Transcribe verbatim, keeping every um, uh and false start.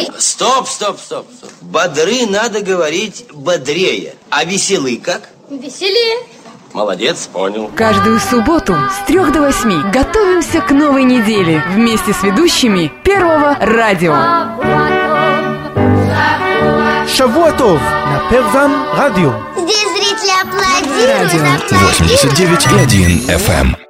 бодры. Стоп, стоп, стоп, стоп. Бодры надо говорить бодрее. А веселы как? Веселее. Молодец, понял. Каждую субботу с трех до восьми готовимся к новой неделе вместе с ведущими Первого радио. Шавуа Тов на Первом радио. Здесь зрители аплодируют. восемьдесят девять и один эф эм.